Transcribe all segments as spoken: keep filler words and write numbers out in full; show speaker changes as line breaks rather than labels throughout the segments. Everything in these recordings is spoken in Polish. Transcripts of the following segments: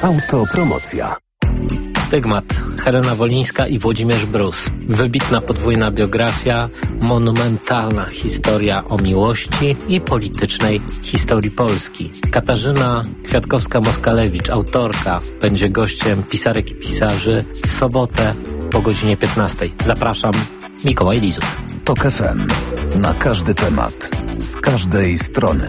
Autopromocja.
Stygmat. Helena Wolińska i Włodzimierz Brus. Wybitna podwójna biografia, monumentalna historia o miłości i politycznej historii Polski. Katarzyna Kwiatkowska-Moskalewicz, autorka, będzie gościem pisarek i pisarzy w sobotę po godzinie piętnastej. Zapraszam, Mikołaj Lizus.
Tok F M. Na każdy temat. Z każdej strony.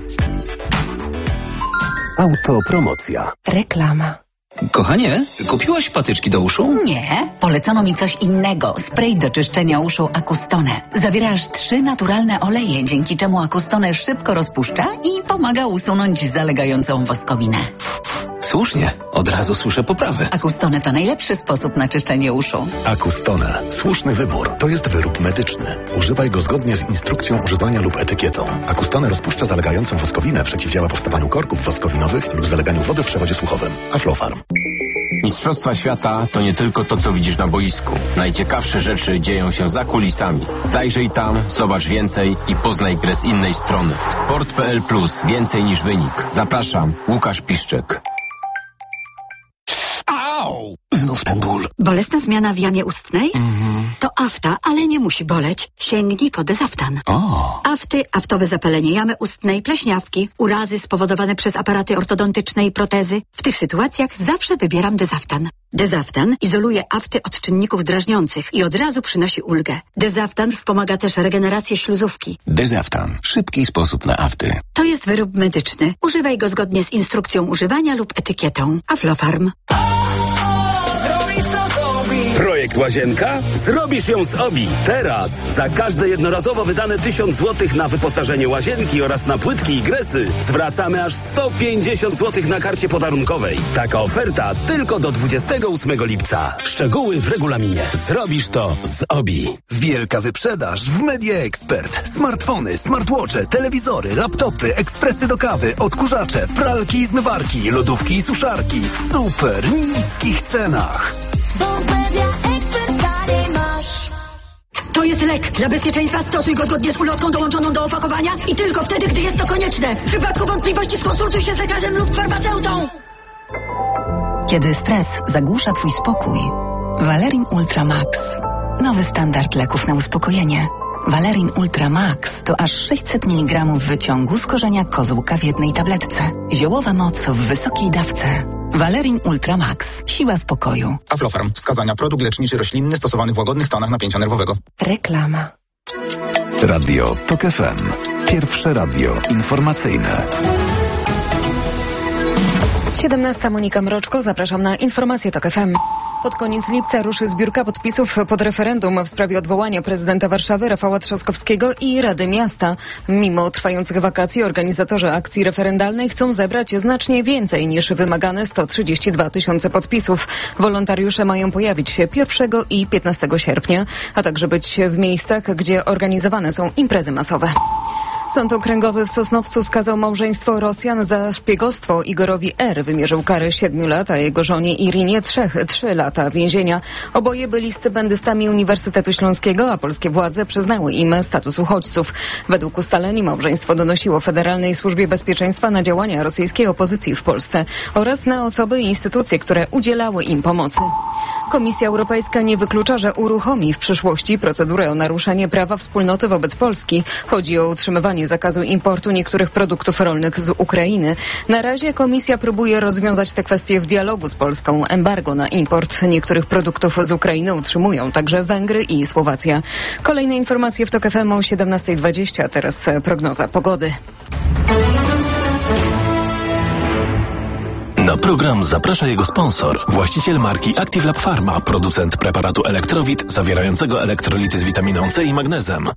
Autopromocja.
Reklama.
Kochanie, kupiłaś patyczki do uszu?
Nie, polecono mi coś innego. Spray do czyszczenia uszu Acustone. Zawiera aż trzy naturalne oleje, dzięki czemu Acustone szybko rozpuszcza i pomaga usunąć zalegającą woskowinę.
Słusznie, od razu słyszę poprawę.
Acustone to najlepszy sposób na czyszczenie uszu.
Acustone. Słuszny wybór. To jest wyrób medyczny. Używaj go zgodnie z instrukcją używania lub etykietą. Acustone rozpuszcza zalegającą woskowinę, przeciwdziała powstawaniu korków woskowinowych lub zaleganiu wody w przewodzie słuchowym. Aflofarm.
Mistrzostwa świata to nie tylko to, co widzisz na boisku. Najciekawsze rzeczy dzieją się za kulisami. Zajrzyj tam, zobacz więcej i poznaj grę z innej strony. Sport kropka p l plus. Więcej niż wynik. Zapraszam, Łukasz Piszczek.
Au! Znów ten ból.
Bolesna zmiana w jamie ustnej?
Mhm.
To afta, ale nie musi boleć. Sięgnij po Dezaftan.
O.
Afty, aftowe zapalenie jamy ustnej, pleśniawki, urazy spowodowane przez aparaty ortodontyczne i protezy. W tych sytuacjach zawsze wybieram Dezaftan. Dezaftan izoluje afty od czynników drażniących i od razu przynosi ulgę. Dezaftan wspomaga też regenerację śluzówki.
Dezaftan. Szybki sposób na afty.
To jest wyrób medyczny. Używaj go zgodnie z instrukcją używania lub etykietą. Aflofarm.
Projekt Łazienka? Zrobisz ją z Obi. Teraz za każde jednorazowo wydane tysiąc złotych na wyposażenie łazienki oraz na płytki i gresy zwracamy aż sto pięćdziesiąt złotych na karcie podarunkowej. Taka oferta tylko do dwudziestego ósmego lipca. Szczegóły w regulaminie. Zrobisz to z Obi.
Wielka wyprzedaż w Media Expert. Smartfony, smartwatche, telewizory, laptopy, ekspresy do kawy, odkurzacze, pralki i zmywarki, lodówki i suszarki w super niskich cenach.
To jest lek. Dla bezpieczeństwa stosuj go zgodnie z ulotką dołączoną do opakowania i tylko wtedy, gdy jest to konieczne. W przypadku wątpliwości skonsultuj się z lekarzem lub farmaceutą.
Kiedy stres zagłusza twój spokój, Valerin Ultra Max. Nowy standard leków na uspokojenie. Valerin Ultra Max to aż sześćset miligramów wyciągu z korzenia kozłka w jednej tabletce. Ziołowa moc w wysokiej dawce. Valerin Ultra Max. Siła spokoju.
Aflofarm. Wskazania. Produkt leczniczy roślinny stosowany w łagodnych stanach napięcia nerwowego.
Reklama.
Radio Tok F M. Pierwsze radio informacyjne.
siedemnasta Monika Mroczko, zapraszam na informacje Tok F M. Pod koniec lipca ruszy zbiórka podpisów pod referendum w sprawie odwołania prezydenta Warszawy Rafała Trzaskowskiego i Rady Miasta. Mimo trwających wakacji organizatorzy akcji referendalnej chcą zebrać znacznie więcej niż wymagane sto trzydzieści dwa tysiące podpisów. Wolontariusze mają pojawić się pierwszego i piętnastego sierpnia, a także być w miejscach, gdzie organizowane są imprezy masowe. Sąd Okręgowy w Sosnowcu skazał małżeństwo Rosjan za szpiegostwo. Igorowi R. wymierzył karę siedmiu lat, a jego żonie Irinie trzech, trzy lata więzienia. Oboje byli stypendystami Uniwersytetu Śląskiego, a polskie władze przyznały im status uchodźców. Według ustaleń małżeństwo donosiło Federalnej Służbie Bezpieczeństwa na działania rosyjskiej opozycji w Polsce oraz na osoby i instytucje, które udzielały im pomocy. Komisja Europejska nie wyklucza, że uruchomi w przyszłości procedurę o naruszenie prawa wspólnoty wobec Polski. Chodzi o utrzymywanie zakazu importu niektórych produktów rolnych z Ukrainy. Na razie Komisja próbuje rozwiązać te kwestie w dialogu z Polską. Embargo na import niektórych produktów z Ukrainy utrzymują także Węgry i Słowacja. Kolejne informacje w Tok F M o siedemnasta dwadzieścia, a teraz prognoza pogody.
Na program zaprasza jego sponsor, właściciel marki Active Lab Pharma, producent preparatu Elektrowit zawierającego elektrolity z witaminą C i magnezem.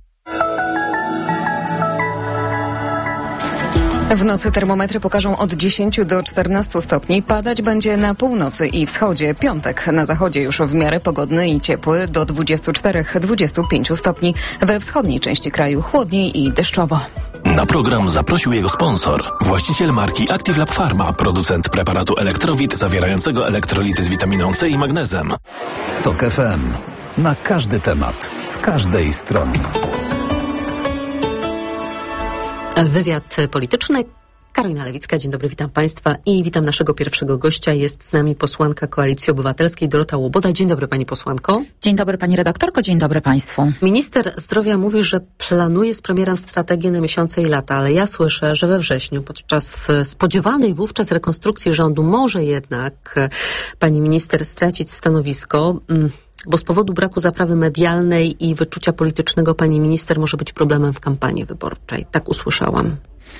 W nocy termometry pokażą od dziesięciu do czternastu stopni. Padać będzie na północy i wschodzie. Piątek na zachodzie już w miarę pogodny i ciepły do dwudziestu czterech do dwudziestu pięciu stopni. We wschodniej części kraju chłodniej i deszczowo.
Na program zaprosił jego sponsor, właściciel marki Active Lab Pharma, producent preparatu Elektrowit zawierającego elektrolity z witaminą C i magnezem. Tok F M. Na każdy temat, z każdej strony.
Wywiad polityczny Karolina Lewicka, dzień dobry, witam Państwa i witam naszego pierwszego gościa. Jest z nami posłanka Koalicji Obywatelskiej Dorota Łoboda. Dzień dobry Pani posłanko.
Dzień dobry Pani redaktorko, dzień dobry Państwu.
Minister zdrowia mówi, że planuje z premierem strategię na miesiące i lata, ale ja słyszę, że we wrześniu podczas spodziewanej wówczas rekonstrukcji rządu może jednak Pani minister stracić stanowisko, bo z powodu braku zaprawy medialnej i wyczucia politycznego Pani minister może być problemem w kampanii wyborczej. Tak usłyszałam.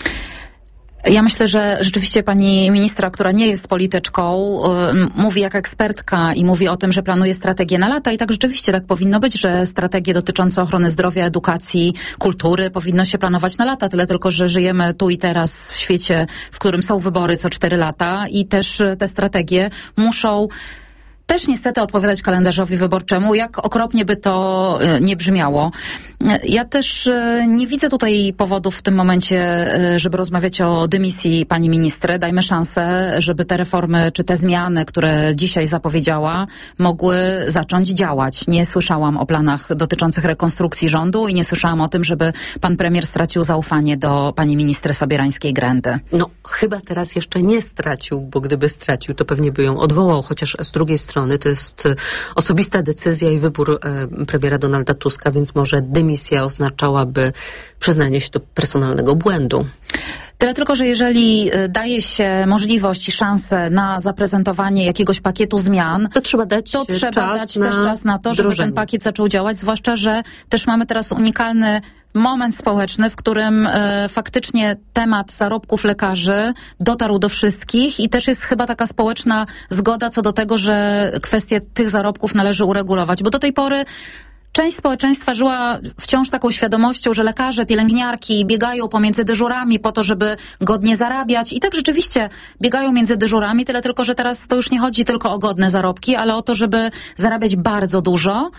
Ja myślę, że rzeczywiście pani ministra, która nie jest polityczką, yy, mówi jak ekspertka i mówi o tym, że planuje strategię na lata i tak rzeczywiście tak powinno być, że strategie dotyczące ochrony zdrowia, edukacji, kultury powinno się planować na lata, tyle tylko, że żyjemy tu i teraz w świecie, w którym są wybory co cztery lata i też te strategie muszą też niestety odpowiadać kalendarzowi wyborczemu, jak okropnie by to nie brzmiało. Ja też nie widzę tutaj powodów w tym momencie, żeby rozmawiać o dymisji pani ministry. Dajmy szansę, żeby te reformy, czy te zmiany, które dzisiaj zapowiedziała, mogły zacząć działać. Nie słyszałam o planach dotyczących rekonstrukcji rządu i nie słyszałam o tym, żeby pan premier stracił zaufanie do pani ministry Sobierańskiej-Grendy.
No, chyba teraz jeszcze nie stracił, bo gdyby stracił, to pewnie by ją odwołał, chociaż z drugiej strony to jest osobista decyzja i wybór e, premiera Donalda Tuska, więc może dymisja oznaczałaby przyznanie się do personalnego błędu.
Tyle tylko, że jeżeli daje się możliwość i szansę na zaprezentowanie jakiegoś pakietu zmian,
to trzeba dać,
to trzeba
czas,
dać
na
też czas na to, żeby
wdrożenie.
ten pakiet zaczął działać, zwłaszcza, że też mamy teraz unikalny moment społeczny, w którym e, faktycznie temat zarobków lekarzy dotarł do wszystkich i też jest chyba taka społeczna zgoda co do tego, że kwestię tych zarobków należy uregulować, bo do tej pory część społeczeństwa żyła wciąż taką świadomością, że lekarze, pielęgniarki biegają pomiędzy dyżurami po to, żeby godnie zarabiać i tak rzeczywiście biegają między dyżurami, tyle tylko, że teraz to już nie chodzi tylko o godne zarobki, ale o to, żeby zarabiać bardzo dużo.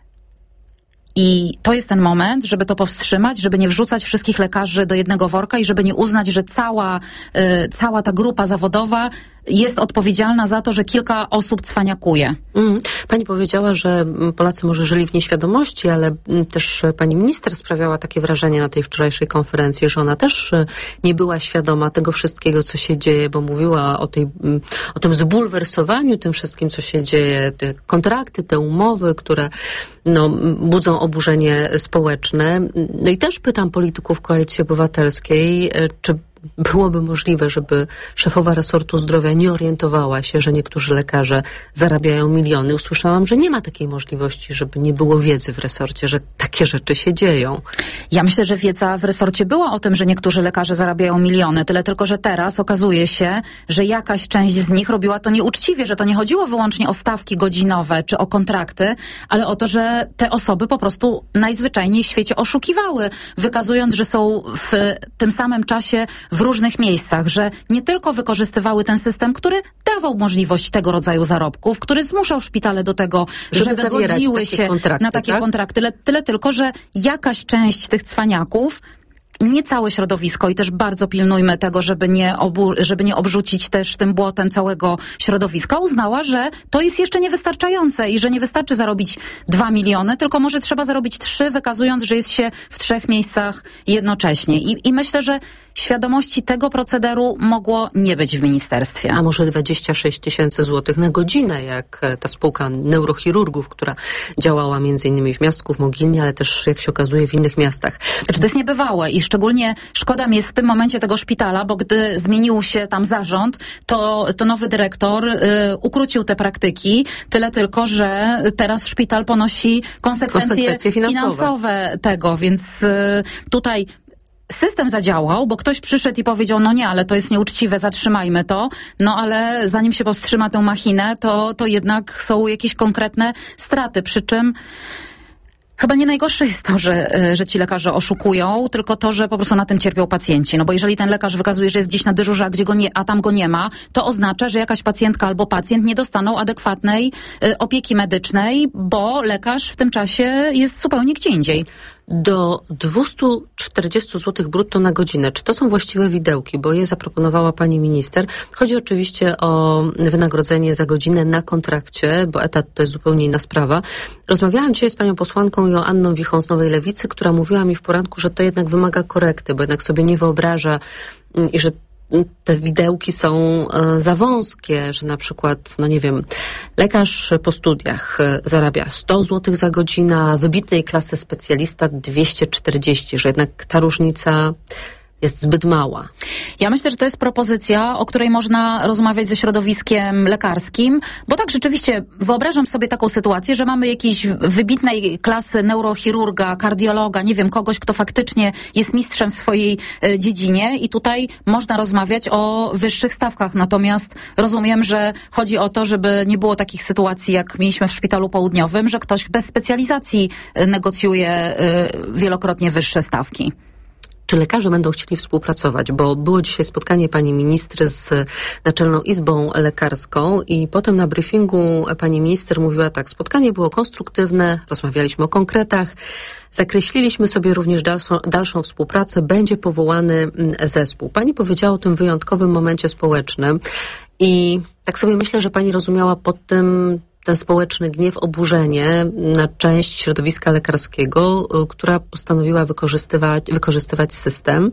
I to jest ten moment, żeby to powstrzymać, żeby nie wrzucać wszystkich lekarzy do jednego worka i żeby nie uznać, że cała, y, cała ta grupa zawodowa jest odpowiedzialna za to, że kilka osób cwaniakuje.
Mm. Pani powiedziała, że Polacy może żyli w nieświadomości, ale też pani minister sprawiała takie wrażenie na tej wczorajszej konferencji, że ona też nie była świadoma tego wszystkiego, co się dzieje, bo mówiła o, tej, o tym zbulwersowaniu, tym wszystkim, co się dzieje, te kontrakty, te umowy, które no, budzą oburzenie społeczne. No i też pytam polityków Koalicji Obywatelskiej, czy byłoby możliwe, żeby szefowa resortu zdrowia nie orientowała się, że niektórzy lekarze zarabiają miliony. Usłyszałam, że nie ma takiej możliwości, żeby nie było wiedzy w resorcie, że takie rzeczy się dzieją.
Ja myślę, że wiedza w resorcie była o tym, że niektórzy lekarze zarabiają miliony, tyle tylko, że teraz okazuje się, że jakaś część z nich robiła to nieuczciwie, że to nie chodziło wyłącznie o stawki godzinowe czy o kontrakty, ale o to, że te osoby po prostu najzwyczajniej w świecie oszukiwały, wykazując, że są w tym samym czasie w różnych miejscach, że nie tylko wykorzystywały ten system, który dawał możliwość tego rodzaju zarobków, który zmuszał szpitale do tego, żeby, żeby godziły się na takie tak? kontrakty. Tyle, tyle tylko, że jakaś część tych cwaniaków, nie całe środowisko i też bardzo pilnujmy tego, żeby nie, obu, żeby nie obrzucić też tym błotem całego środowiska, uznała, że to jest jeszcze niewystarczające i że nie wystarczy zarobić dwa miliony, tylko może trzeba zarobić trzy, wykazując, że jest się w trzech miejscach jednocześnie. I, i myślę, że świadomości tego procederu mogło nie być w ministerstwie.
A może dwadzieścia sześć tysięcy złotych na godzinę, jak ta spółka neurochirurgów, która działała między innymi w Miastku, w Mogilnie, ale też, jak się okazuje, w innych miastach.
Znaczy, to jest niebywałe i szczególnie szkoda mi jest w tym momencie tego szpitala, bo gdy zmienił się tam zarząd, to, to nowy dyrektor y, ukrócił te praktyki, tyle tylko, że teraz szpital ponosi konsekwencje, konsekwencje finansowe. finansowe tego, więc y, tutaj system zadziałał, bo ktoś przyszedł i powiedział, no nie, ale to jest nieuczciwe, zatrzymajmy to, no ale zanim się powstrzyma tę machinę, to, to jednak są jakieś konkretne straty, przy czym chyba nie najgorsze jest to, że, że ci lekarze oszukują, tylko to, że po prostu na tym cierpią pacjenci. No bo jeżeli ten lekarz wykazuje, że jest gdzieś na dyżurze, a, gdzie go nie, a tam go nie ma, to oznacza, że jakaś pacjentka albo pacjent nie dostaną adekwatnej y, opieki medycznej, bo lekarz w tym czasie jest zupełnie gdzie indziej.
Do dwieście czterdzieści złotych brutto na godzinę. Czy to są właściwe widełki? Bo je zaproponowała pani minister. Chodzi oczywiście o wynagrodzenie za godzinę na kontrakcie, bo etat to jest zupełnie inna sprawa. Rozmawiałam dzisiaj z panią posłanką Joanną Wichą z Nowej Lewicy, która mówiła mi w poranku, że to jednak wymaga korekty, bo jednak sobie nie wyobraża i że te widełki są e, za wąskie, że na przykład, no nie wiem, lekarz po studiach e, zarabia sto złotych za godzinę, a wybitnej klasy specjalista dwieście czterdzieści, że jednak ta różnica jest zbyt mała.
Ja myślę, że to jest propozycja, o której można rozmawiać ze środowiskiem lekarskim, bo tak rzeczywiście wyobrażam sobie taką sytuację, że mamy jakiejś wybitnej klasy neurochirurga, kardiologa, nie wiem, kogoś, kto faktycznie jest mistrzem w swojej e, dziedzinie i tutaj można rozmawiać o wyższych stawkach. Natomiast rozumiem, że chodzi o to, żeby nie było takich sytuacji, jak mieliśmy w Szpitalu Południowym, że ktoś bez specjalizacji e, negocjuje e, wielokrotnie wyższe stawki.
Czy lekarze będą chcieli współpracować? Bo było dzisiaj spotkanie pani ministry z Naczelną Izbą Lekarską i potem na briefingu pani minister mówiła tak, spotkanie było konstruktywne, rozmawialiśmy o konkretach, zakreśliliśmy sobie również dalszą, dalszą współpracę, będzie powołany zespół. Pani powiedziała o tym wyjątkowym momencie społecznym i tak sobie myślę, że pani rozumiała pod tym ten społeczny gniew, oburzenie na część środowiska lekarskiego, która postanowiła wykorzystywać, wykorzystywać system.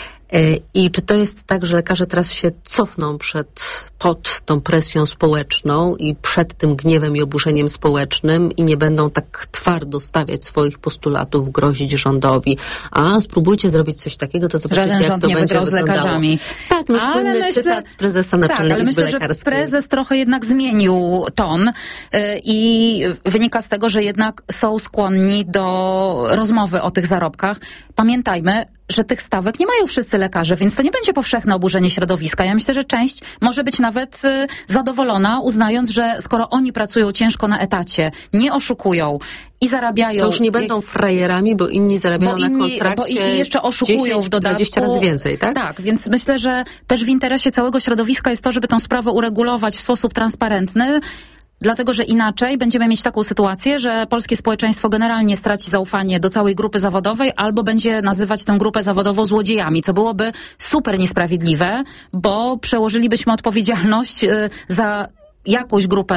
I czy to jest tak, że lekarze teraz się cofną przed, pod tą presją społeczną i przed tym gniewem i oburzeniem społecznym i nie będą tak twardo stawiać swoich postulatów, grozić rządowi? A spróbujcie zrobić coś takiego, to zobaczycie,
Żaden
jak
rząd
to
nie
będzie
wygrał z lekarzami.
Tak, no
ale
słynny
myślę,
cytat z prezesa Naczelnej
tak, ale
Izby
myślę,
Lekarskiej.
Że prezes trochę jednak zmienił ton yy, i wynika z tego, że jednak są skłonni do rozmowy o tych zarobkach. Pamiętajmy, że tych stawek nie mają wszyscy lekarze, więc to nie będzie powszechne oburzenie środowiska. Ja myślę, że część może być nawet y, zadowolona, uznając, że skoro oni pracują ciężko na etacie, nie oszukują i zarabiają...
To już nie będą frajerami, bo inni zarabiają
bo inni,
na kontrakcie
bo inni jeszcze oszukują
dziesięć,
w dodatku.
dwadzieścia razy więcej, tak?
Tak, więc myślę, że też w interesie całego środowiska jest to, żeby tę sprawę uregulować w sposób transparentny, dlatego, że inaczej będziemy mieć taką sytuację, że polskie społeczeństwo generalnie straci zaufanie do całej grupy zawodowej albo będzie nazywać tę grupę zawodową złodziejami, co byłoby super niesprawiedliwe, bo przełożylibyśmy odpowiedzialność y, za jakąś grupę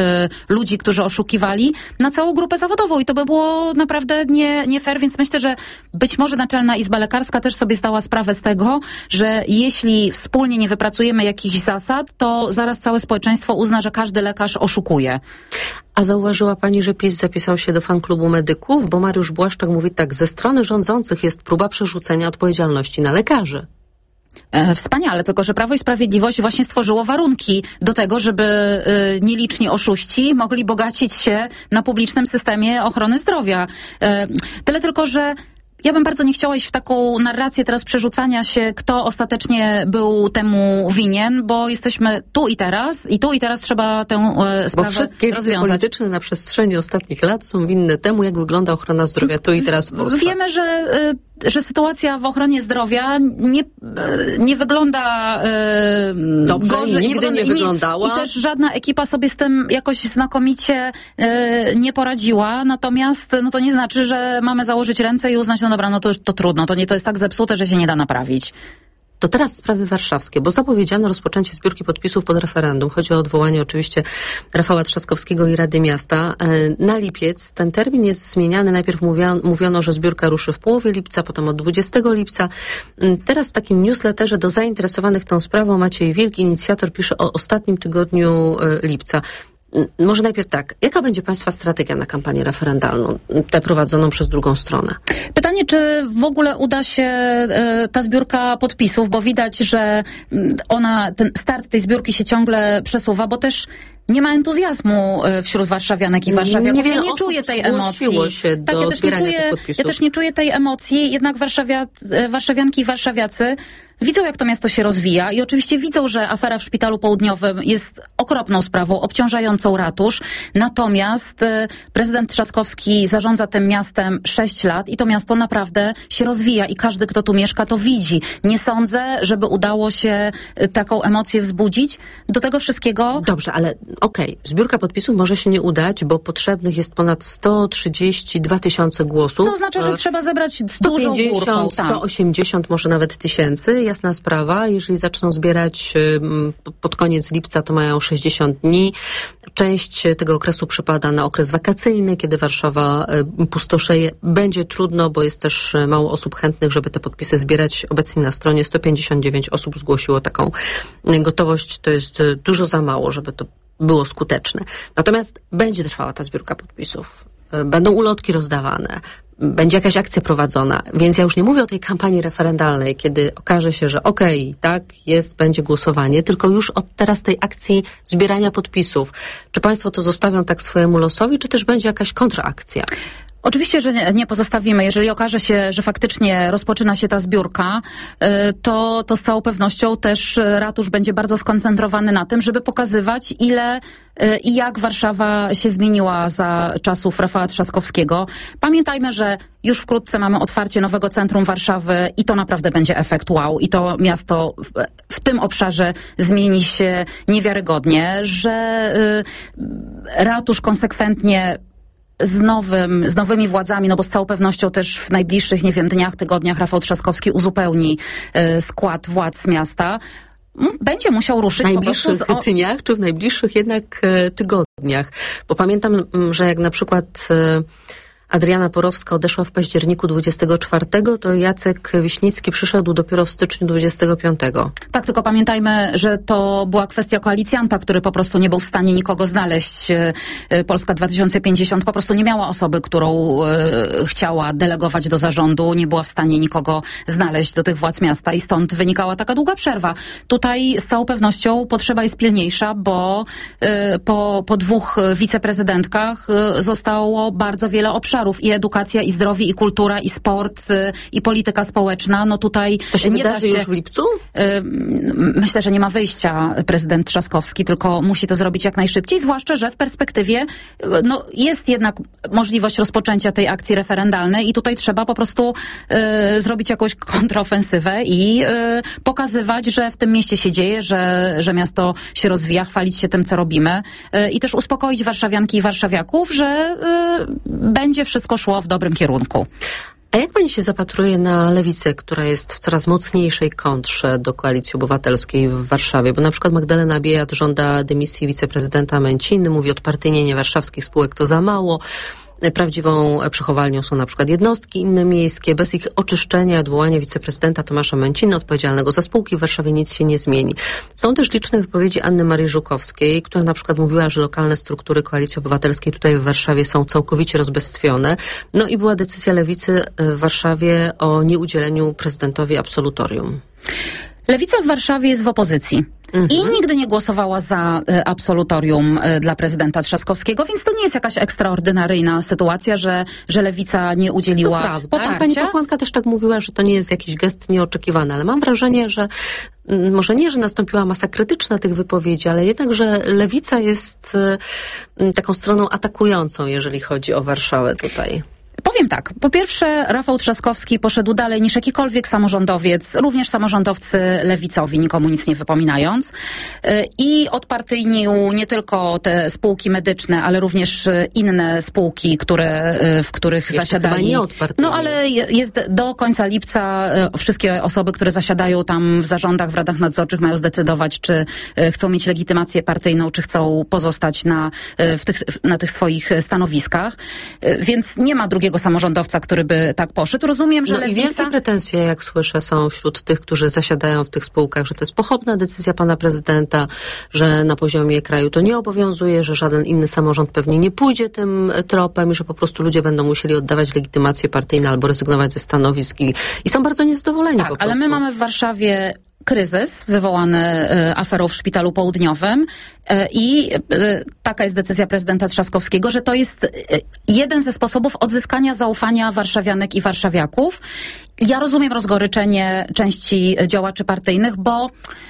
y, ludzi, którzy oszukiwali, na całą grupę zawodową i to by było naprawdę nie, nie fair, więc myślę, że być może Naczelna Izba Lekarska też sobie zdała sprawę z tego, że jeśli wspólnie nie wypracujemy jakichś zasad, to zaraz całe społeczeństwo uzna, że każdy lekarz oszukuje.
A zauważyła pani, że PiS zapisał się do fanklubu medyków? Bo Mariusz Błaszczak mówi tak, ze strony rządzących jest próba przerzucenia odpowiedzialności na lekarzy.
E, wspaniale, tylko że Prawo i Sprawiedliwość właśnie stworzyło warunki do tego, żeby e, nieliczni oszuści mogli bogacić się na publicznym systemie ochrony zdrowia. E, tyle tylko, że ja bym bardzo nie chciała iść w taką narrację teraz przerzucania się, kto ostatecznie był temu winien, bo jesteśmy tu i teraz i tu i teraz trzeba tę e, sprawę
bo wszystkie
rozwiązać.
polityczne na przestrzeni ostatnich lat są winne temu, jak wygląda ochrona zdrowia tu i teraz w Polsce.
Wiemy, że, e, że sytuacja w ochronie zdrowia nie, e, nie wygląda e,
dobrze,
gorzej.
nigdy nie, wygląda, nie wyglądała.
I też żadna ekipa sobie z tym jakoś znakomicie e, nie poradziła, natomiast no to nie znaczy, że mamy założyć ręce i uznać, no dobra, no to, to trudno, to nie, to jest tak zepsute, że się nie da naprawić.
To teraz sprawy warszawskie, bo zapowiedziano rozpoczęcie zbiórki podpisów pod referendum. Chodzi o odwołanie oczywiście Rafała Trzaskowskiego i Rady Miasta. Na lipiec ten termin jest zmieniany. Najpierw mówiono, mówiono, że zbiórka ruszy w połowie lipca, potem od dwudziestego lipca. Teraz w takim newsletterze do zainteresowanych tą sprawą Maciej Wilk, inicjator, pisze o ostatnim tygodniu lipca. Może najpierw tak, jaka będzie Państwa strategia na kampanię referendalną, tę prowadzoną przez drugą stronę?
Pytanie, czy w ogóle uda się e, ta zbiórka podpisów, bo widać, że ona, ten start tej zbiórki się ciągle przesuwa, bo też nie ma entuzjazmu wśród warszawianek i warszawiaków. Ja nie czuję tej emocji.
Się do
tak, ja też nie czuję, ja też nie czuję tej emocji, jednak warszawia, warszawianki i warszawiacy widzą, jak to miasto się rozwija i oczywiście widzą, że afera w Szpitalu Południowym jest okropną sprawą, obciążającą ratusz. Natomiast e, prezydent Trzaskowski zarządza tym miastem sześć lat i to miasto naprawdę się rozwija i każdy, kto tu mieszka, to widzi. Nie sądzę, żeby udało się e, taką emocję wzbudzić. Do tego wszystkiego...
Dobrze, ale okej, okay. Zbiórka podpisów może się nie udać, bo potrzebnych jest ponad sto trzydzieści dwa tysiące głosów.
Co oznacza, że trzeba zebrać dużą górką.
sto osiemdziesiąt może nawet tysięcy. Jasna sprawa, jeżeli zaczną zbierać pod koniec lipca, to mają sześćdziesiąt sześćdziesiąt dni. Część tego okresu przypada na okres wakacyjny, kiedy Warszawa pustoszeje. Będzie trudno, bo jest też mało osób chętnych, żeby te podpisy zbierać. Obecnie na stronie sto pięćdziesiąt dziewięć osób zgłosiło taką gotowość. To jest dużo za mało, żeby to było skuteczne. Natomiast będzie trwała ta zbiórka podpisów. Będą ulotki rozdawane. Będzie jakaś akcja prowadzona, więc ja już nie mówię o tej kampanii referendalnej, kiedy okaże się, że okej, okay, tak, jest, będzie głosowanie, tylko już od teraz tej akcji zbierania podpisów. Czy państwo to zostawią tak swojemu losowi, czy też będzie jakaś kontraakcja?
Oczywiście, że nie pozostawimy. Jeżeli okaże się, że faktycznie rozpoczyna się ta zbiórka, to, to z całą pewnością też ratusz będzie bardzo skoncentrowany na tym, żeby pokazywać, ile i jak Warszawa się zmieniła za czasów Rafała Trzaskowskiego. Pamiętajmy, że już wkrótce mamy otwarcie nowego centrum Warszawy i to naprawdę będzie efekt wow. I to miasto w, w tym obszarze zmieni się niewiarygodnie, że y, ratusz konsekwentnie z nowym, z nowymi władzami, no bo z całą pewnością też w najbliższych, nie wiem, dniach, tygodniach Rafał Trzaskowski uzupełni y, skład władz miasta. Będzie musiał ruszyć
w najbliższych po prostu z... dniach, czy w najbliższych jednak y, tygodniach? Bo pamiętam, że jak na przykład y, Adriana Porowska odeszła w październiku dwudziestego czwartego, to Jacek Wiśnicki przyszedł dopiero w styczniu dwudziestego piątego.
Tak, tylko pamiętajmy, że to była kwestia koalicjanta, który po prostu nie był w stanie nikogo znaleźć. Polska dwa tysiące pięćdziesiąt po prostu nie miała osoby, którą e, chciała delegować do zarządu, nie była w stanie nikogo znaleźć do tych władz miasta i stąd wynikała taka długa przerwa. Tutaj z całą pewnością potrzeba jest pilniejsza, bo e, po, po dwóch wiceprezydentkach e, zostało bardzo wiele obszarów. I edukacja, i zdrowie, i kultura, i sport, i polityka społeczna. No tutaj
to się
nie
da się
już
w lipcu?
Myślę, że nie ma wyjścia prezydent Trzaskowski, tylko musi to zrobić jak najszybciej, zwłaszcza, że w perspektywie no, jest jednak możliwość rozpoczęcia tej akcji referendalnej i tutaj trzeba po prostu y, zrobić jakąś kontrofensywę i y, pokazywać, że w tym mieście się dzieje, że, że miasto się rozwija, chwalić się tym, co robimy y, i też uspokoić warszawianki i warszawiaków, że y, będzie wszystko szło w dobrym kierunku.
A jak pani się zapatruje na lewicę, która jest w coraz mocniejszej kontrze do Koalicji Obywatelskiej w Warszawie? Bo na przykład Magdalena Biejat żąda dymisji wiceprezydenta Menciny, mówi odpartyjnienie warszawskich spółek to za mało. Prawdziwą przechowalnią są na przykład jednostki inne miejskie. Bez ich oczyszczenia i odwołania wiceprezydenta Tomasza Menciny, odpowiedzialnego za spółki w Warszawie, nic się nie zmieni. Są też liczne wypowiedzi Anny Marii Żukowskiej, która na przykład mówiła, że lokalne struktury Koalicji Obywatelskiej tutaj w Warszawie są całkowicie rozbestwione. No i była decyzja lewicy w Warszawie o nieudzieleniu prezydentowi absolutorium.
Lewica w Warszawie jest w opozycji. Mhm. I nigdy nie głosowała za y, absolutorium y, dla prezydenta Trzaskowskiego, więc to nie jest jakaś ekstraordynaryjna sytuacja, że, że Lewica nie udzieliła
to prawda.
poparcia.
Pani posłanka też tak mówiła, że to nie jest jakiś gest nieoczekiwany, ale mam wrażenie, że m, może nie, że nastąpiła masa krytyczna tych wypowiedzi, ale jednak, że Lewica jest y, taką stroną atakującą, jeżeli chodzi o Warszawę tutaj.
Powiem tak, po pierwsze Rafał Trzaskowski poszedł dalej niż jakikolwiek samorządowiec, również samorządowcy lewicowi, nikomu nic nie wypominając, i odpartyjnił nie tylko te spółki medyczne, ale również inne spółki, które, w których
Jeszcze
zasiadali.
Nie odpartyjnił.
No ale jest do końca lipca wszystkie osoby, które zasiadają tam w zarządach, w radach nadzorczych, mają zdecydować, czy chcą mieć legitymację partyjną, czy chcą pozostać na, w tych, na tych swoich stanowiskach, więc nie ma drugiego samorządowca, który by tak poszedł. Rozumiem, że
no
Lewica...
i wielkie pretensje, jak słyszę, są wśród tych, którzy zasiadają w tych spółkach, że to jest pochopna decyzja pana prezydenta, że na poziomie kraju to nie obowiązuje, że żaden inny samorząd pewnie nie pójdzie tym tropem i że po prostu ludzie będą musieli oddawać legitymacje partyjne albo rezygnować ze stanowisk i, i są bardzo niezadowoleni
tak,
po prostu.
Ale my mamy w Warszawie kryzys wywołany y, aferą w Szpitalu Południowym y, i y, taka jest decyzja prezydenta Trzaskowskiego, że to jest y, jeden ze sposobów odzyskania zaufania warszawianek i warszawiaków. Ja rozumiem rozgoryczenie części działaczy partyjnych, bo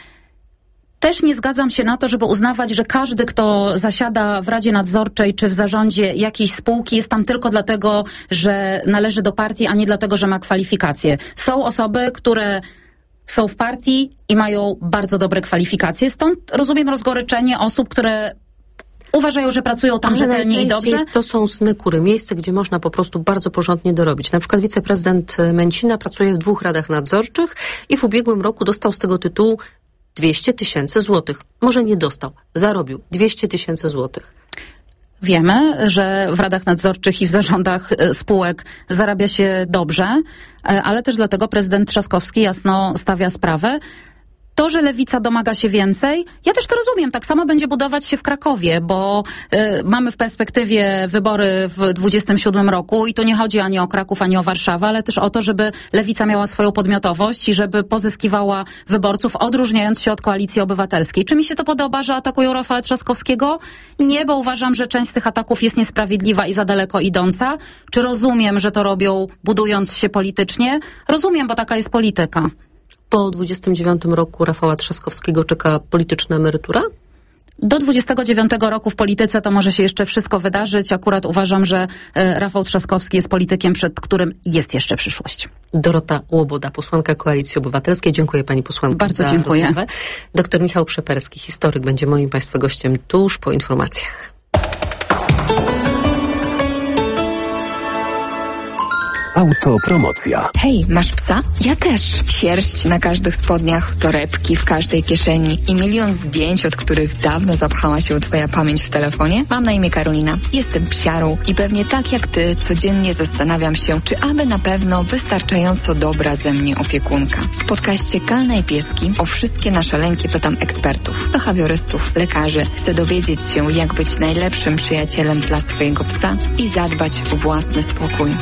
też nie zgadzam się na to, żeby uznawać, że każdy, kto zasiada w Radzie Nadzorczej czy w zarządzie jakiejś spółki, jest tam tylko dlatego, że należy do partii, a nie dlatego, że ma kwalifikacje. Są osoby, które są w partii i mają bardzo dobre kwalifikacje. Stąd rozumiem rozgoryczenie osób, które uważają, że pracują tam rzetelnie i dobrze.
To są synekury, miejsce, gdzie można po prostu bardzo porządnie dorobić. Na przykład wiceprezydent Mencina pracuje w dwóch radach nadzorczych i w ubiegłym roku dostał z tego tytułu dwieście tysięcy złotych. Może nie dostał, zarobił dwieście tysięcy złotych.
Wiemy, że w radach nadzorczych i w zarządach spółek zarabia się dobrze, ale też dlatego prezydent Trzaskowski jasno stawia sprawę. To, że Lewica domaga się więcej, ja też to rozumiem. Tak samo będzie budować się w Krakowie, bo y, mamy w perspektywie wybory w dwudziestym siódmym roku i tu nie chodzi ani o Kraków, ani o Warszawę, ale też o to, żeby Lewica miała swoją podmiotowość i żeby pozyskiwała wyborców, odróżniając się od Koalicji Obywatelskiej. Czy mi się to podoba, że atakują Rafała Trzaskowskiego? Nie, bo uważam, że część z tych ataków jest niesprawiedliwa i za daleko idąca. Czy rozumiem, że to robią budując się politycznie? Rozumiem, bo taka jest polityka.
Po dwudziestym dziewiątym roku Rafała Trzaskowskiego czeka polityczna emerytura?
Do dwudziestego dziewiątego roku w polityce to może się jeszcze wszystko wydarzyć. Akurat uważam, że e, Rafał Trzaskowski jest politykiem, przed którym jest jeszcze przyszłość.
Dorota Łoboda, posłanka Koalicji Obywatelskiej. Dziękuję pani posłanko.
Bardzo dziękuję.
Rozmowę. Doktor Michał Przeperski, historyk, będzie moim państwa gościem tuż po informacjach.
Autopromocja.
Hej, masz psa? Ja też. Sierść na każdych spodniach, torebki w każdej kieszeni i milion zdjęć, od których dawno zapchała się twoja pamięć w telefonie? Mam na imię Karolina. Jestem psiarą i pewnie tak jak ty codziennie zastanawiam się, czy aby na pewno wystarczająco dobra ze mnie opiekunka. W podcaście Kalna i Pieski o wszystkie nasze lęki pytam ekspertów, behawiorystów, lekarzy. Chcę dowiedzieć się, jak być najlepszym przyjacielem dla swojego psa i zadbać o własny spokój.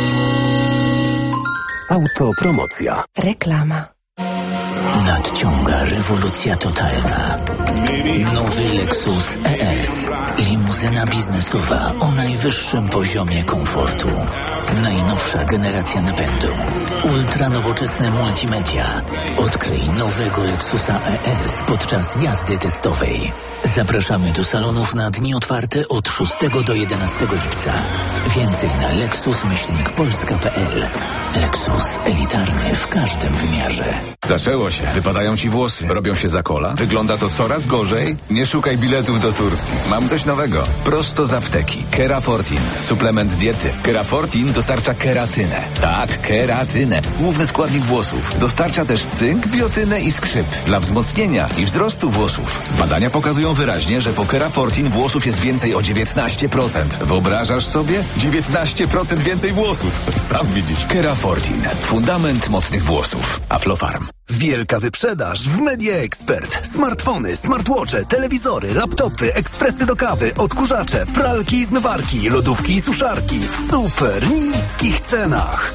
Autopromocja.
Reklama.
Nadciąga rewolucja totalna. Nowy Lexus E S. Limuzyna biznesowa o najwyższym poziomie komfortu. Najnowsza generacja napędu. Ultra nowoczesne multimedia. Odkryj nowego Lexusa E S podczas jazdy testowej. Zapraszamy do salonów na dni otwarte od szóstego do jedenastego lipca. Więcej na lexus myślnik polska kropka p l. Lexus elitarny w każdym wymiarze.
Zaczęło się. Wypadają ci włosy. Robią się za kola. Wygląda to coraz gorzej. Nie szukaj biletów do Turcji. Mam coś nowego. Prosto z apteki. Kerafortin. Suplement diety. Kerafortin dostarcza keratynę. Tak, keratynę. Główny składnik włosów. Dostarcza też cynk, biotynę i skrzyp. Dla wzmocnienia i wzrostu włosów. Badania pokazują wyraźnie, że po Kerafortin włosów jest więcej o dziewiętnaście procent. Wyobrażasz sobie? dziewiętnaście procent więcej włosów. Sam widzisz. Kerafortin. Fundament mocnych włosów. Aflofarm.
Wielka wyprzedaż w Media Expert. Smartfony, smartwatche, telewizory, laptopy, ekspresy do kawy, odkurzacze, pralki i zmywarki, lodówki i suszarki w super niskich cenach.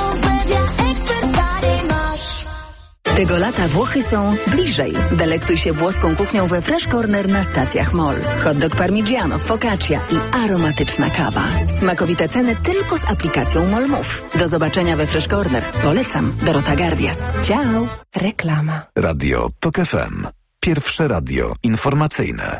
Tego lata Włochy są bliżej. Delektuj się włoską kuchnią we Fresh Corner na stacjach Mall. Hot dog parmigiano, focaccia i aromatyczna kawa. Smakowite ceny tylko z aplikacją Mall Move. Do zobaczenia we Fresh Corner. Polecam. Dorota Gardias. Ciao. Reklama.
Radio Tok F M. Pierwsze radio informacyjne.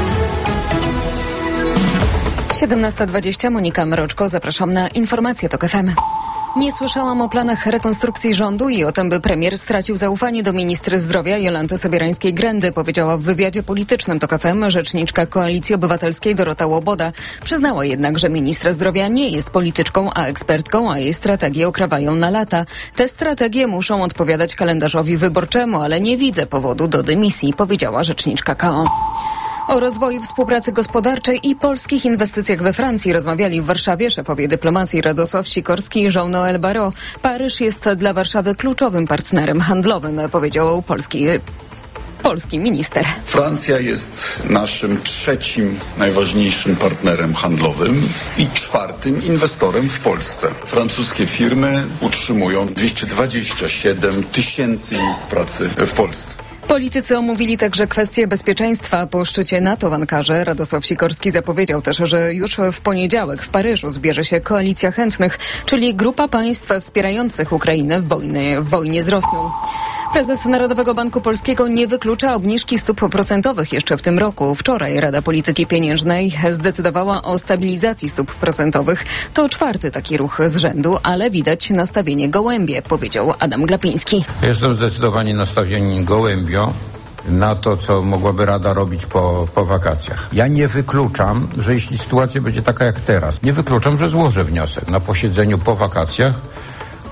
siedemnasta dwadzieścia, Monika Mroczko, zapraszam na informacje Tok F M. Nie słyszałam o planach rekonstrukcji rządu i o tym, by premier stracił zaufanie do ministry zdrowia Jolanty Sobierańskiej-Grendy, powiedziała w wywiadzie politycznym Tok F M rzeczniczka Koalicji Obywatelskiej Dorota Łoboda. Przyznała jednak, że ministra zdrowia nie jest polityczką, a ekspertką, a jej strategie okrawają na lata. Te strategie muszą odpowiadać kalendarzowi wyborczemu, ale nie widzę powodu do dymisji, powiedziała rzeczniczka K O. O rozwoju współpracy gospodarczej i polskich inwestycjach we Francji rozmawiali w Warszawie szefowie dyplomacji Radosław Sikorski i Jean-Noël Barrot. Paryż jest dla Warszawy kluczowym partnerem handlowym, powiedział polski polski minister.
Francja jest naszym trzecim najważniejszym partnerem handlowym i czwartym inwestorem w Polsce. Francuskie firmy utrzymują dwieście dwadzieścia siedem tysięcy miejsc pracy w Polsce.
Politycy omówili także kwestie bezpieczeństwa po szczycie NATO w Ankarze. Radosław Sikorski zapowiedział też, że już w poniedziałek w Paryżu zbierze się koalicja chętnych, czyli grupa państw wspierających Ukrainę w wojnie, w wojnie z Rosją. Prezes Narodowego Banku Polskiego nie wyklucza obniżki stóp procentowych jeszcze w tym roku. Wczoraj Rada Polityki Pieniężnej zdecydowała o stabilizacji stóp procentowych. To czwarty taki ruch z rzędu, ale widać nastawienie gołębie, powiedział Adam Glapiński.
Jestem zdecydowanie nastawieni gołębio na to, co mogłaby Rada robić po, po wakacjach. Ja nie wykluczam, że jeśli sytuacja będzie taka jak teraz, nie wykluczam, że złożę wniosek na posiedzeniu po wakacjach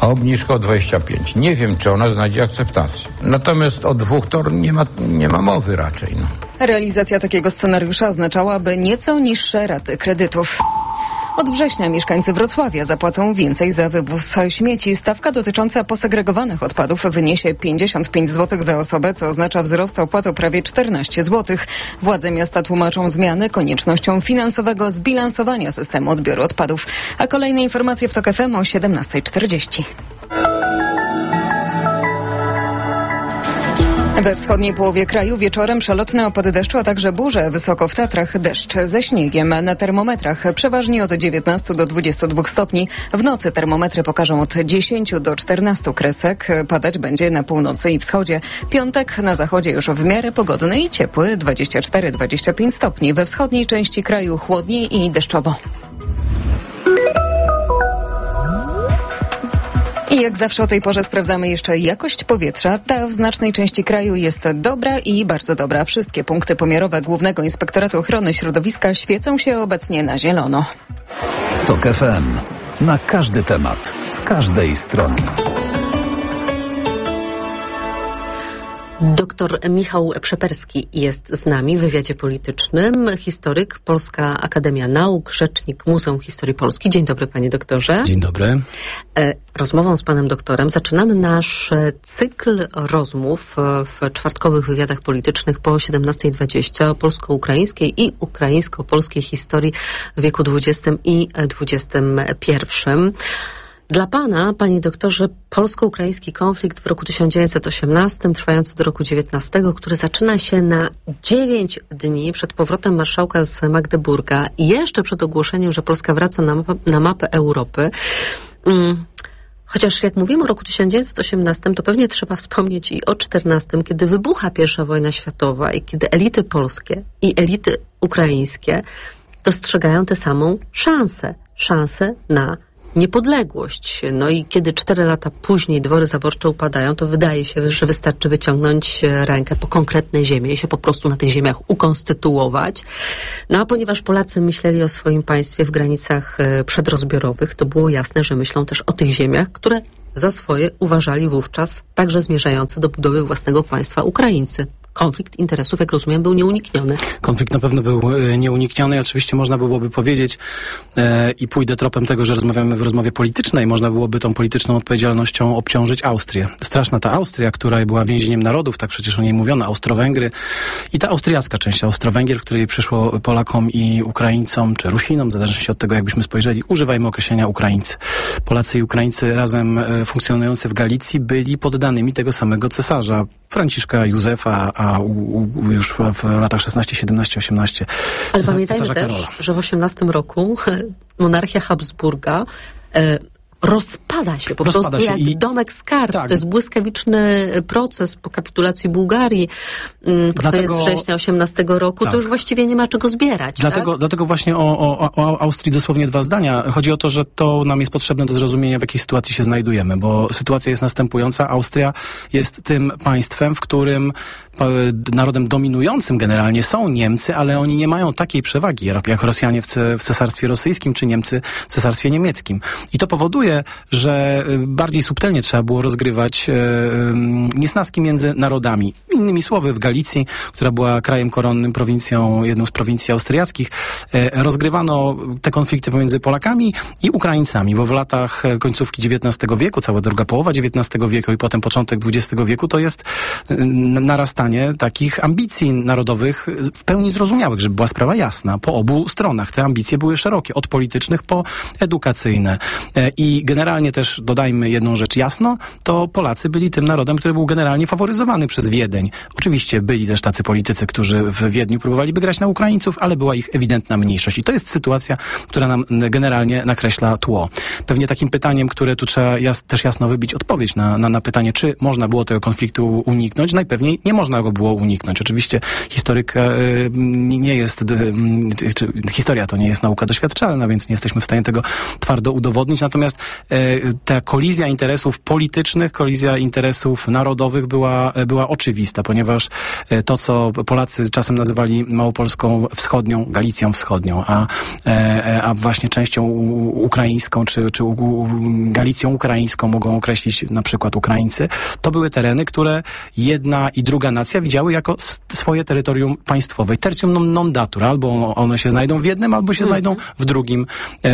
a obniżka o dwadzieścia pięć. Nie wiem, czy ona znajdzie akceptację. Natomiast o dwóch to nie ma, nie ma mowy raczej. No.
Realizacja takiego scenariusza oznaczałaby nieco niższe raty kredytów. Od września mieszkańcy Wrocławia zapłacą więcej za wywóz śmieci. Stawka dotycząca posegregowanych odpadów wyniesie pięćdziesiąt pięć złotych za osobę, co oznacza wzrost opłat o prawie czternaście złotych. Władze miasta tłumaczą zmiany koniecznością finansowego zbilansowania systemu odbioru odpadów. A kolejne informacje w TOK F M o siedemnasta czterdzieści. We wschodniej połowie kraju wieczorem przelotne opady deszczu, a także burze. Wysoko w Tatrach deszcz ze śniegiem. Na termometrach przeważnie od dziewiętnastu do dwudziestu dwóch stopni. W nocy termometry pokażą od dziesięciu do czternastu kresek. Padać będzie na północy i wschodzie. Piątek na zachodzie już w miarę pogodny i ciepły, dwadzieścia cztery do dwudziestu pięciu stopni. We wschodniej części kraju chłodniej i deszczowo. I jak zawsze o tej porze sprawdzamy jeszcze jakość powietrza. Ta w znacznej części kraju jest dobra i bardzo dobra. Wszystkie punkty pomiarowe Głównego Inspektoratu Ochrony Środowiska świecą się obecnie na zielono.
TOK F M. Na każdy temat, z każdej strony.
Doktor Michał Przeperski jest z nami w wywiadzie politycznym, historyk, Polska Akademia Nauk, rzecznik Muzeum Historii Polski. Dzień dobry, panie doktorze.
Dzień dobry.
Rozmową z panem doktorem zaczynamy nasz cykl rozmów w czwartkowych wywiadach politycznych po siedemnasta dwadzieścia o polsko-ukraińskiej i ukraińsko-polskiej historii w wieku dwudziestym i dwudziestym pierwszym. Dla pana, panie doktorze, polsko-ukraiński konflikt w roku tysiąc dziewięćset osiemnastym, trwający do roku dziewiętnastego, który zaczyna się na dziewięć dni przed powrotem marszałka z Magdeburga i jeszcze przed ogłoszeniem, że Polska wraca na mapę, na mapę Europy. Hmm. Chociaż jak mówimy o roku tysiąc dziewięćset osiemnastym, to pewnie trzeba wspomnieć i o czternastym, kiedy wybucha pierwsza wojna światowa i kiedy elity polskie i elity ukraińskie dostrzegają tę samą szansę. Szansę na niepodległość. No i kiedy cztery lata później dwory zaborcze upadają, to wydaje się, że wystarczy wyciągnąć rękę po konkretne ziemię i się po prostu na tych ziemiach ukonstytuować. No a ponieważ Polacy myśleli o swoim państwie w granicach przedrozbiorowych, to było jasne, że myślą też o tych ziemiach, które za swoje uważali wówczas także zmierzające do budowy własnego państwa Ukraińcy. Konflikt interesów, jak rozumiem, był nieunikniony.
Konflikt na pewno był nieunikniony. Oczywiście można byłoby powiedzieć e, i pójdę tropem tego, że rozmawiamy w rozmowie politycznej, można byłoby tą polityczną odpowiedzialnością obciążyć Austrię. Straszna ta Austria, która była więzieniem narodów, tak przecież o niej mówiono, Austro-Węgry i ta austriacka część Austro-Węgier, w której przyszło Polakom i Ukraińcom, czy Rusinom, zależnie się od tego, jakbyśmy spojrzeli, używajmy określenia Ukraińcy. Polacy i Ukraińcy razem e, funkcjonujący w Galicji byli poddanymi tego samego cesarza, Franciszka Józefa, a u, u, już w, w latach szesnaście, siedemnaście, osiemnaście.
Ale pamiętajmy też, Karola. że w osiemnastym roku monarchia Habsburga e, rozpada się po rozpada prostu się jak i... domek z kart. Tak. To jest błyskawiczny proces po kapitulacji Bułgarii. Dlatego... To jest września osiemnastego roku. Tak. To już właściwie nie ma czego zbierać.
Dlatego, tak? dlatego właśnie o, o, o Austrii dosłownie dwa zdania. Chodzi o to, że to nam jest potrzebne do zrozumienia, w jakiej sytuacji się znajdujemy, bo sytuacja jest następująca. Austria jest tym państwem, w którym narodem dominującym generalnie są Niemcy, ale oni nie mają takiej przewagi jak Rosjanie w, w Cesarstwie Rosyjskim czy Niemcy w Cesarstwie Niemieckim. I to powoduje, że bardziej subtelnie trzeba było rozgrywać e, niesnaski między narodami. Innymi słowy, w Galicji, która była krajem koronnym, prowincją, jedną z prowincji austriackich, e, rozgrywano te konflikty pomiędzy Polakami i Ukraińcami, bo w latach końcówki dziewiętnastego wieku, cała druga połowa dziewiętnastego wieku i potem początek dwudziestego wieku, to jest narastanie takich ambicji narodowych w pełni zrozumiałych, żeby była sprawa jasna. Po obu stronach te ambicje były szerokie, od politycznych po edukacyjne. I generalnie też dodajmy jedną rzecz jasno, to Polacy byli tym narodem, który był generalnie faworyzowany przez Wiedeń. Oczywiście byli też tacy politycy, którzy w Wiedniu próbowaliby grać na Ukraińców, ale była ich ewidentna mniejszość. I to jest sytuacja, która nam generalnie nakreśla tło. Pewnie takim pytaniem, które tu trzeba jas- też jasno wybić odpowiedź na, na, na pytanie, czy można było tego konfliktu uniknąć, najpewniej nie można można go było uniknąć. Oczywiście historyka y, nie jest, y, czy, historia to nie jest nauka doświadczalna, więc nie jesteśmy w stanie tego twardo udowodnić. Natomiast y, ta kolizja interesów politycznych, kolizja interesów narodowych była, była oczywista, ponieważ y, to, co Polacy czasem nazywali Małopolską Wschodnią, Galicją Wschodnią, a, y, a właśnie częścią ukraińską, czy, czy Galicją ukraińską mogą określić na przykład Ukraińcy, to były tereny, które jedna i druga nacja widziały jako swoje terytorium państwowe. Tertium non datur. Albo one się znajdą w jednym, albo się znajdą w drugim